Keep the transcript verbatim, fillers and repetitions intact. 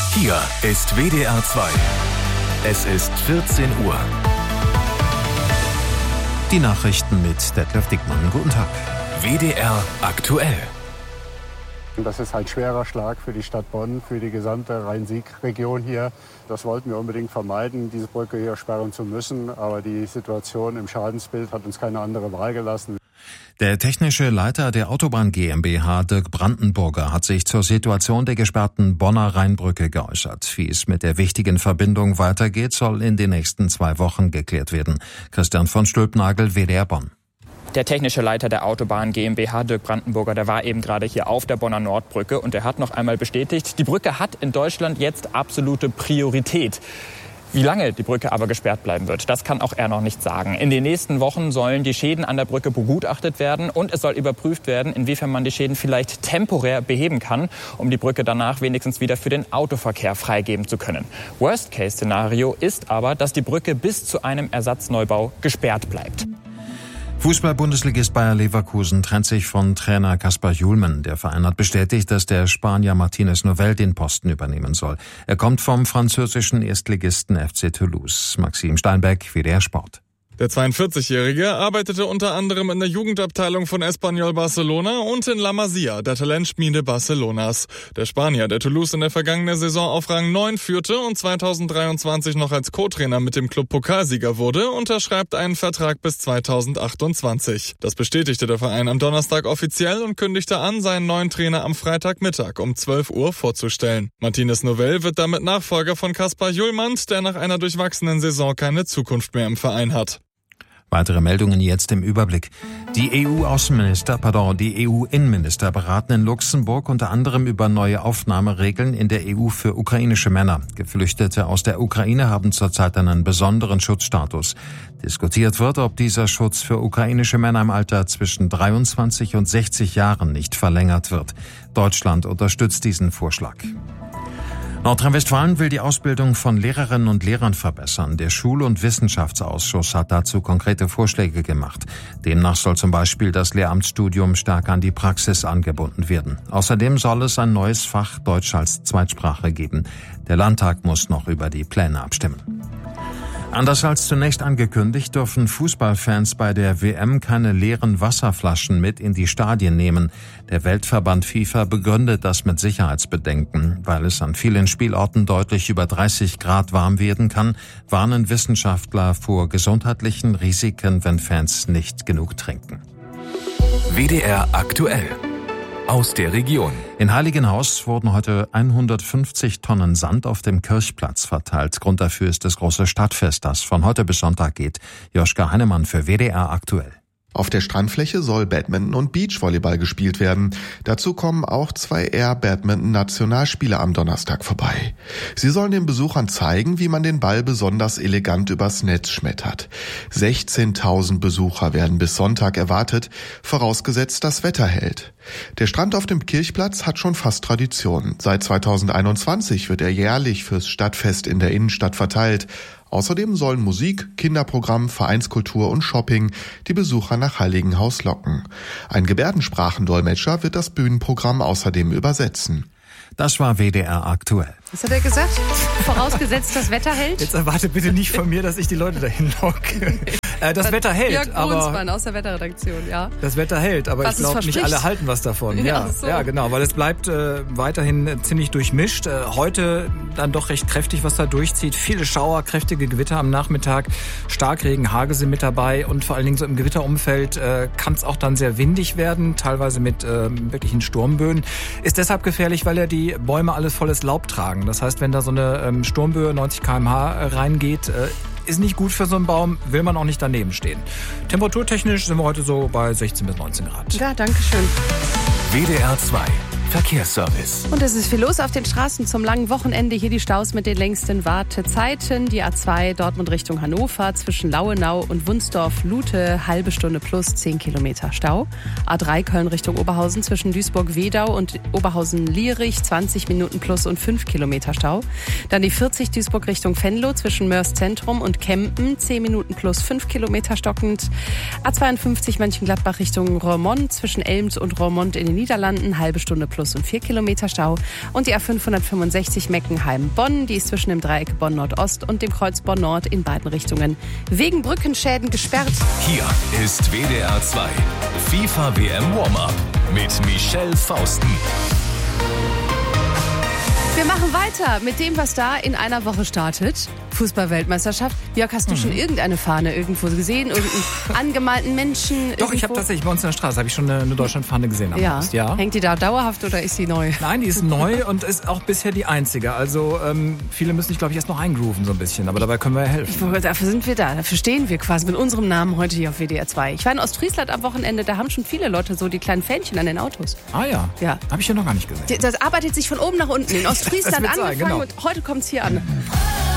Hier ist W D R zwei. Es ist vierzehn Uhr. Die Nachrichten mit Detlef Dickmann. Guten Tag. W D R aktuell. Das ist ein schwerer Schlag für die Stadt Bonn, für die gesamte Rhein-Sieg-Region hier. Das wollten wir unbedingt vermeiden, diese Brücke hier sperren zu müssen. Aber die Situation im Schadensbild hat uns keine andere Wahl gelassen. Der technische Leiter der Autobahn GmbH, Dirk Brandenburger, hat sich zur Situation der gesperrten Bonner Rheinbrücke geäußert. Wie es mit der wichtigen Verbindung weitergeht, soll in den nächsten zwei Wochen geklärt werden. Christian von Stülpnagel, W D R Bonn. Der technische Leiter der Autobahn GmbH, Dirk Brandenburger, der war eben gerade hier auf der Bonner Nordbrücke und er hat noch einmal bestätigt, die Brücke hat in Deutschland jetzt absolute Priorität. Wie lange die Brücke aber gesperrt bleiben wird, das kann auch er noch nicht sagen. In den nächsten Wochen sollen die Schäden an der Brücke begutachtet werden und es soll überprüft werden, inwiefern man die Schäden vielleicht temporär beheben kann, um die Brücke danach wenigstens wieder für den Autoverkehr freigeben zu können. Worst-Case-Szenario ist aber, dass die Brücke bis zu einem Ersatzneubau gesperrt bleibt. Fußball-Bundesligist Bayer Leverkusen trennt sich von Trainer Kaspar Hjulmand. Der Verein hat bestätigt, dass der Spanier Martínez Novell den Posten übernehmen soll. Er kommt vom französischen Erstligisten F C Toulouse. Maxim Steinbeck, W D R Sport. Der zweiundvierzigjährige arbeitete unter anderem in der Jugendabteilung von Espanyol Barcelona und in La Masia, der Talentschmiede Barcelonas. Der Spanier, der Toulouse in der vergangenen Saison auf Rang neun führte und zweitausenddreiundzwanzig noch als Co-Trainer mit dem Club Pokalsieger wurde, unterschreibt einen Vertrag bis zweitausendachtundzwanzig. Das bestätigte der Verein am Donnerstag offiziell und kündigte an, seinen neuen Trainer am Freitagmittag um zwölf Uhr vorzustellen. Martínez Novell wird damit Nachfolger von Kaspar Hjulmand, der nach einer durchwachsenen Saison keine Zukunft mehr im Verein hat. Weitere Meldungen jetzt im Überblick. Die E U-Außenminister, pardon, die E U-Innenminister beraten in Luxemburg unter anderem über neue Aufnahmeregeln in der E U für ukrainische Männer. Geflüchtete aus der Ukraine haben zurzeit einen besonderen Schutzstatus. Diskutiert wird, ob dieser Schutz für ukrainische Männer im Alter zwischen dreiundzwanzig und sechzig Jahren nicht verlängert wird. Deutschland unterstützt diesen Vorschlag. Nordrhein-Westfalen will die Ausbildung von Lehrerinnen und Lehrern verbessern. Der Schul- und Wissenschaftsausschuss hat dazu konkrete Vorschläge gemacht. Demnach soll zum Beispiel das Lehramtsstudium stärker an die Praxis angebunden werden. Außerdem soll es ein neues Fach Deutsch als Zweitsprache geben. Der Landtag muss noch über die Pläne abstimmen. Anders als zunächst angekündigt, dürfen Fußballfans bei der W M keine leeren Wasserflaschen mit in die Stadien nehmen. Der Weltverband FIFA begründet das mit Sicherheitsbedenken. Weil es an vielen Spielorten deutlich über dreißig Grad warm werden kann, warnen Wissenschaftler vor gesundheitlichen Risiken, wenn Fans nicht genug trinken. W D R aktuell. Aus der Region. In Heiligenhaus wurden heute hundertfünfzig Tonnen Sand auf dem Kirchplatz verteilt. Grund dafür ist das große Stadtfest, das von heute bis Sonntag geht. Joschka Heinemann für W D R aktuell. Auf der Strandfläche soll Badminton und Beachvolleyball gespielt werden. Dazu kommen auch zwei Air-Badminton-Nationalspieler am Donnerstag vorbei. Sie sollen den Besuchern zeigen, wie man den Ball besonders elegant übers Netz schmettert. sechzehntausend Besucher werden bis Sonntag erwartet, vorausgesetzt das Wetter hält. Der Strand auf dem Kirchplatz hat schon fast Tradition. Seit zweitausendeinundzwanzig wird er jährlich fürs Stadtfest in der Innenstadt verteilt. Außerdem sollen Musik, Kinderprogramm, Vereinskultur und Shopping die Besucher nach Heiligenhaus locken. Ein Gebärdensprachendolmetscher wird das Bühnenprogramm außerdem übersetzen. Das war W D R aktuell. Was hat er gesagt? Vorausgesetzt, das Wetter hält? Jetzt erwarte bitte nicht von mir, dass ich die Leute dahin locke. Äh, das Wetter hält, Jörg aber Brunsmann aus der Wetterredaktion, ja. Das Wetter hält, aber Was ich glaube, nicht alle halten was davon. Ja, Ja, so. ja, genau, weil es bleibt äh, weiterhin äh, ziemlich durchmischt. Äh, heute dann doch recht kräftig, was da durchzieht. Viele Schauer, kräftige Gewitter am Nachmittag, Starkregen, Hagel sind mit dabei und vor allen Dingen so im Gewitterumfeld äh, kann es auch dann sehr windig werden, teilweise mit äh, wirklichen Sturmböen. Ist deshalb gefährlich, weil ja die Bäume alles volles Laub tragen. Das heißt, wenn da so eine ähm, Sturmböe neunzig Kilometer pro Stunde reingeht, äh, ist nicht gut für so einen Baum, will man auch nicht daneben stehen. Temperaturtechnisch sind wir heute so bei sechzehn bis neunzehn Grad. Ja, danke schön. W D R zwei. Verkehrsservice. Und es ist viel los auf den Straßen zum langen Wochenende. Hier die Staus mit den längsten Wartezeiten. Die A zwei Dortmund Richtung Hannover zwischen Lauenau und Wunsdorf-Lute halbe Stunde plus zehn Kilometer Stau. A drei Köln Richtung Oberhausen zwischen Duisburg-Wedau und Oberhausen-Lierich zwanzig Minuten plus und fünf Kilometer Stau. Dann die vierzig Duisburg Richtung Venlo zwischen Mörs Zentrum und Kempen zehn Minuten plus fünf Kilometer stockend. A zweiundfünfzig Mönchengladbach Richtung Roermond zwischen Elms und Roermond in den Niederlanden halbe Stunde plus plus und vier Kilometer Stau. Und die A fünfhundertfünfundsechzig Meckenheim-Bonn, die ist zwischen dem Dreieck Bonn-Nordost und dem Kreuz Bonn-Nord in beiden Richtungen wegen Brückenschäden gesperrt. Hier ist W D R zwei FIFA W M Warm-Up mit Michelle Fausten. Wir machen weiter mit dem, was da in einer Woche startet. Fußball-Weltmeisterschaft. Jörg, hast du schon irgendeine Fahne irgendwo gesehen? Irgendeinen angemalten Menschen? Doch, irgendwo? ich habe tatsächlich bei uns in der Straße habe ich schon eine, eine Deutschlandfahne gesehen. Am ja. Haus. Ja. Hängt die da dauerhaft oder ist sie neu? Nein, die ist neu und ist auch bisher die einzige. Also ähm, viele müssen sich, glaube ich, erst noch eingrooven so ein bisschen. Aber dabei können wir ja helfen. Dafür sind wir da. Dafür stehen wir quasi mit unserem Namen heute hier auf W D R zwei. Ich war in Ostfriesland am Wochenende. Da haben schon viele Leute so die kleinen Fähnchen an den Autos. Ah ja? Ja. Habe ich ja noch gar nicht gesehen. Das arbeitet sich von oben nach unten. In Ostfriesland angefangen sein, genau. Und heute kommt es hier an.